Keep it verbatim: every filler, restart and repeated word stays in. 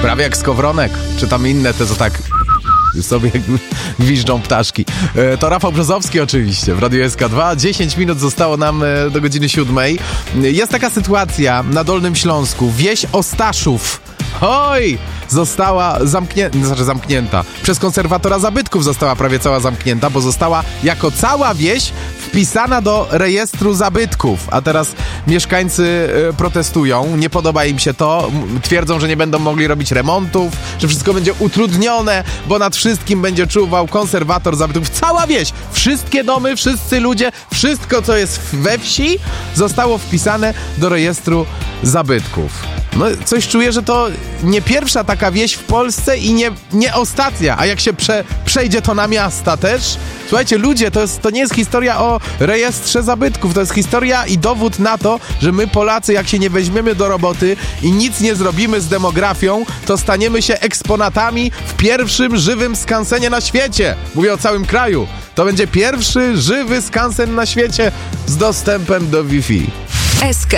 prawie jak Skowronek, czy tam inne te, co tak sobie gwiżdżą ptaszki. To Rafał Brzozowski oczywiście w Radiu S K dwa. dziesięć minut zostało nam do godziny siódmej. Jest taka sytuacja na Dolnym Śląsku. Wieś Ostaszów. Oj! Została zamknięta, znaczy zamknięta. Przez konserwatora zabytków została prawie cała zamknięta, bo została jako cała wieś wpisana do rejestru zabytków. A teraz mieszkańcy y, protestują, nie podoba im się to, twierdzą, że nie będą mogli robić remontów, że wszystko będzie utrudnione, bo nad wszystkim będzie czuwał konserwator zabytków. Cała wieś, wszystkie domy, wszyscy ludzie, wszystko, co jest we wsi, zostało wpisane do rejestru zabytków. No, coś czuję, że to nie pierwsza taka wieś w Polsce i nie, nie ostatnia, a jak się prze, przejdzie to na miasta też. Słuchajcie, ludzie, to, jest, to nie jest historia o rejestrze zabytków, to jest historia i dowód na to, że my Polacy, jak się nie weźmiemy do roboty i nic nie zrobimy z demografią, to staniemy się eksponatami w pierwszym żywym skansenie na świecie. Mówię o całym kraju. To będzie pierwszy żywy skansen na świecie z dostępem do Wi-Fi. S K